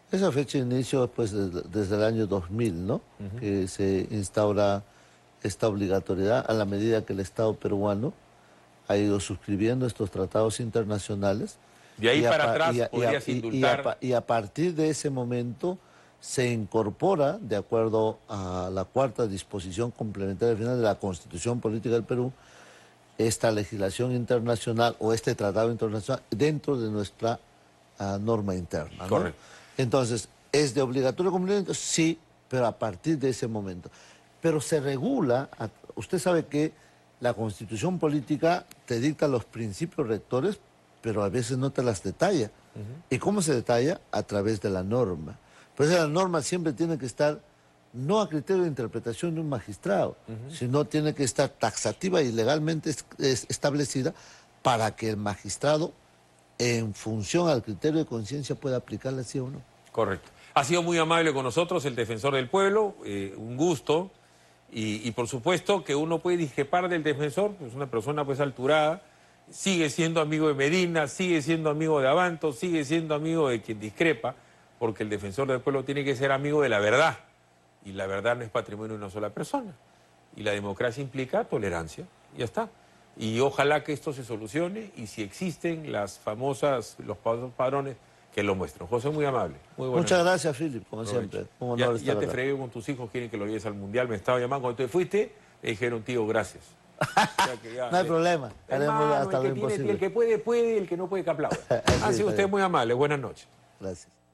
Esa fecha de inicio pues, desde el año 2000, ¿no? Que se instaura esta obligatoriedad a la medida que el Estado peruano ha ido suscribiendo estos tratados internacionales. De ahí y a, para pa- y atrás a- y a- podrías y- y a indultar. pa- y a partir de ese momento se incorpora, de acuerdo a la cuarta disposición complementaria final de la Constitución Política del Perú, esta legislación internacional o este tratado internacional dentro de nuestra norma interna, ¿no? Correcto. Entonces, ¿es de obligatorio cumplimiento? Sí, pero a partir de ese momento. Pero se regula, usted sabe que la Constitución Política te dicta los principios rectores, pero a veces no te las detalla. ¿Y cómo se detalla? A través de la norma. Por eso la norma siempre tiene que estar no a criterio de interpretación de un magistrado, sino tiene que estar taxativa y legalmente establecida para que el magistrado, en función al criterio de conciencia, pueda aplicarla sí o no. Correcto. Ha sido muy amable con nosotros el defensor del pueblo, un gusto. Y por supuesto que uno puede discrepar del defensor, pues una persona pues alturada, sigue siendo amigo de Medina, sigue siendo amigo de Avanto, sigue siendo amigo de quien discrepa, porque el defensor del pueblo tiene que ser amigo de la verdad. Y la verdad no es patrimonio de una sola persona. Y la democracia implica tolerancia, ya está. Y ojalá que esto se solucione y si existen los padrones, que lo muestren. José, muy amable. Muy buenas Muchas noches. gracias, Philip, como siempre. Un honor Ya estar te acá. fregué con tus hijos, quieren que lo lleves al mundial. Me estaba llamando cuando te fuiste, me dijeron, tío, gracias. O sea que ya, No hay problema, haremos hermano, hasta el lo que tiene, imposible. el que puede, puede, el que no puede, que aplauda. Así Han sido está ustedes bien. muy amables. Buenas noches. Gracias.